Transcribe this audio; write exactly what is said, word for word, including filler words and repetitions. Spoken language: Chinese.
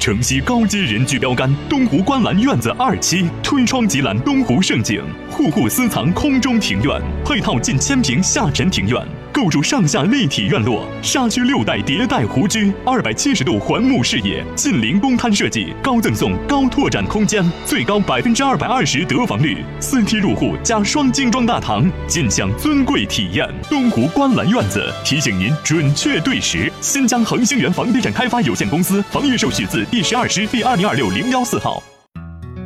城西高阶人居标杆，东湖观澜院子二期，推窗即览东湖胜景，户户私藏空中庭院，配套近千平下沉庭院。构筑上下立体院落，沙区六代迭代湖居，二百七十度环幕视野，近邻公摊设计，高赠送高拓展空间，最高百分之二百二十得房率，四梯入户加双精装大堂，尽享尊贵体验。东湖观澜院子提醒您准确对时。新疆恒星源房地产开发有限公司房业手续字第十二师第二零二六零幺四号。